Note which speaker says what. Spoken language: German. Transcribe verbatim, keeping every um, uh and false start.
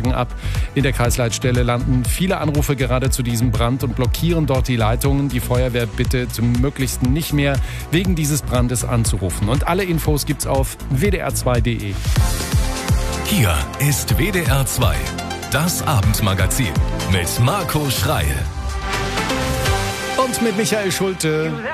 Speaker 1: sagen ab. In der Kreisleitstelle landen viele Anrufe gerade zu diesem Brand und blockieren dort die Leitungen. Die Feuerwehr bittet zum Möglichsten nicht mehr wegen dieses Brandes anzurufen. Und alle Infos gibt's auf w d r zwei punkt d e.
Speaker 2: Hier ist W D R zwei, das Abendmagazin mit Marco Schreil.
Speaker 1: Und mit Michael Schulte.